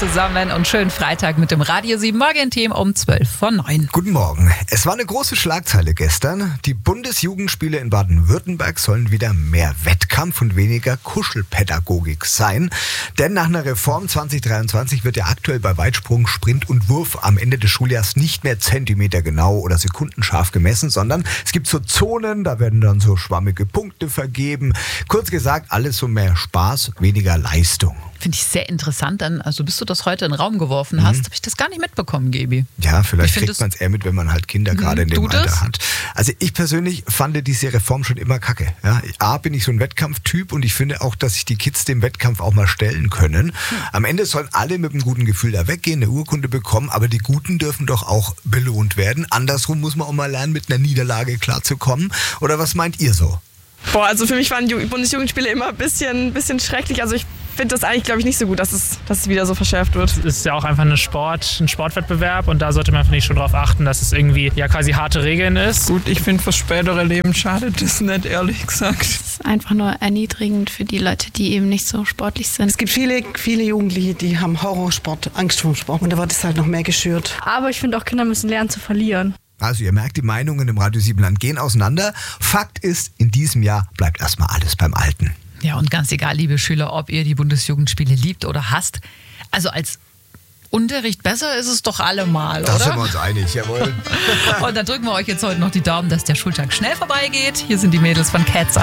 zusammen und schönen Freitag mit dem Radio 7 Morgenteam um 8:55. Guten Morgen. Es war eine große Schlagzeile gestern. Die Bundesjugendspiele in Baden-Württemberg sollen wieder mehr Wettkampf und weniger Kuschelpädagogik sein. Denn nach einer Reform 2023 wird ja aktuell bei Weitsprung, Sprint und Wurf am Ende des Schuljahres nicht mehr zentimetergenau oder sekundenscharf gemessen, sondern es gibt so Zonen, da werden dann so schwammige Punkte vergeben. Kurz gesagt, alles so mehr Spaß, weniger Leistung. Finde ich sehr interessant. Also bis du das heute in den Raum geworfen hast, habe ich das gar nicht mitbekommen, Gebi. Ja, vielleicht kriegt man es eher mit, wenn man halt Kinder gerade in dem Alter hat. Also ich persönlich fand diese Reform schon immer kacke. Ja, A, bin ich so ein Wettkampftyp und ich finde auch, dass sich die Kids dem Wettkampf auch mal stellen können. Am Ende sollen alle mit einem guten Gefühl da weggehen, eine Urkunde bekommen, aber die Guten dürfen doch auch belohnt werden. Andersrum muss man auch mal lernen, mit einer Niederlage klarzukommen. Oder was meint ihr so? Boah, also für mich waren die Bundesjugendspiele immer ein bisschen schrecklich. Also ich finde das eigentlich, glaube ich, nicht so gut, dass es wieder so verschärft wird. Es ist ja auch einfach ein Sportwettbewerb und da sollte man, finde ich, schon darauf achten, dass es irgendwie ja quasi harte Regeln ist. Gut, ich finde, fürs spätere Leben schadet das nicht, ehrlich gesagt. Es ist einfach nur erniedrigend für die Leute, die eben nicht so sportlich sind. Es gibt viele Jugendliche, die haben Horrorsport, Angst vor dem Sport und da wird es halt noch mehr geschürt. Aber ich finde auch, Kinder müssen lernen zu verlieren. Also ihr merkt, die Meinungen im Radio Siebenland gehen auseinander. Fakt ist, in diesem Jahr bleibt erstmal alles beim Alten. Ja, und ganz egal, liebe Schüler, ob ihr die Bundesjugendspiele liebt oder hasst, also als Unterricht besser ist es doch allemal, oder? Da sind wir uns einig, jawohl. Und dann drücken wir euch jetzt heute noch die Daumen, dass der Schultag schnell vorbeigeht. Hier sind die Mädels von Cat's Eye.